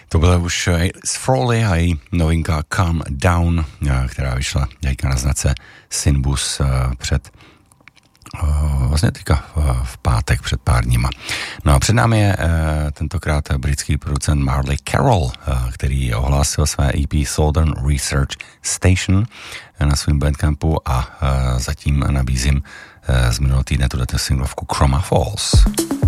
To byla už Alice Frawley a její novinka Calm Down, která vyšla jajka na znace Sinbus před vlastně teďka v pátek před pár dníma. No a před námi je tentokrát britský producent Marley Carroll, který ohlásil své EP Southern Research Station na svém Bandcampu a zatím nabízím z minulého týdne tuto singlovku Chroma Falls.